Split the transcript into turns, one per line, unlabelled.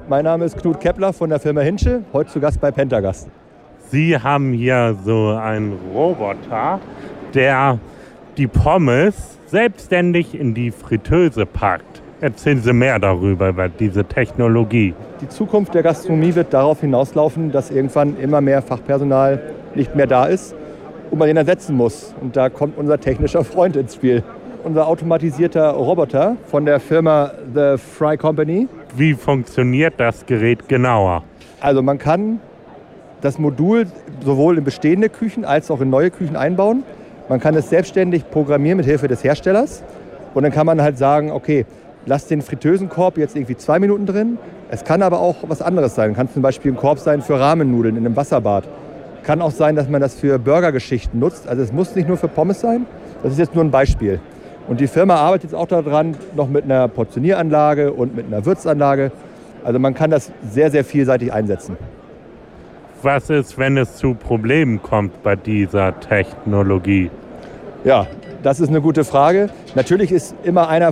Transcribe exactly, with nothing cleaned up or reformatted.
Mein Name ist Knut Kepler von der Firma Hintsche, heute zu Gast bei Pentagast.
Sie haben hier so einen Roboter, der die Pommes selbstständig in die Fritteuse packt. Erzählen Sie mehr darüber, über diese Technologie.
Die Zukunft der Gastronomie wird darauf hinauslaufen, dass irgendwann immer mehr Fachpersonal nicht mehr da ist und man den ersetzen muss. Und da kommt unser technischer Freund ins Spiel. Unser automatisierter Roboter von der Firma The Fry Company.
Wie funktioniert das Gerät genauer?
Also man kann das Modul sowohl in bestehende Küchen als auch in neue Küchen einbauen. Man kann es selbstständig programmieren mit Hilfe des Herstellers. Und dann kann man halt sagen, okay, lass den Fritteusenkorb jetzt irgendwie zwei Minuten drin. Es kann aber auch was anderes sein. Kann zum Beispiel ein Korb sein für Rahmennudeln in einem Wasserbad. Kann auch sein, dass man das für Burgergeschichten nutzt. Also es muss nicht nur für Pommes sein. Das ist jetzt nur ein Beispiel. Und die Firma arbeitet jetzt auch daran, noch mit einer Portionieranlage und mit einer Würzanlage. Also man kann das sehr, sehr vielseitig einsetzen.
Was ist, wenn es zu Problemen kommt bei dieser Technologie?
Ja, das ist eine gute Frage. Natürlich ist immer einer